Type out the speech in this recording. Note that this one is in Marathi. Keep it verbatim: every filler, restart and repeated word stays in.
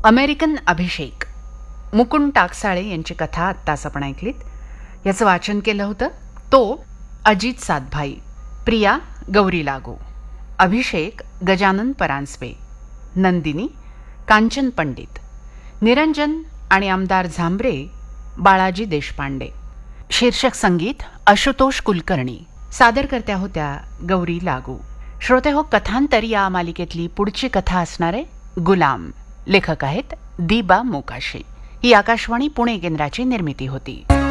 अमेरिकन अभिषेक मुकुंद टाकसाळे यांची कथा आत्ताच आपण ऐकलीत. याचं वाचन केलं होतं तो अजित सातभाई, प्रिया गौरी लागू, अभिषेक गजानन परांजपे, नंदिनी कांचन पंडित, निरंजन आणि आमदार झांबरे बाळाजी देशपांडे. शीर्षक संगीत आशुतोष कुलकर्णी. सादरकर्त्या होत्या गौरी लागू. श्रोते हो, कथांतर या मालिकेतली पुढची कथा असणार आहे गुलाम. लेखक आहेत दिबा मोकाशी. ही आकाशवाणी पुणे केंद्राची निर्मिती होती.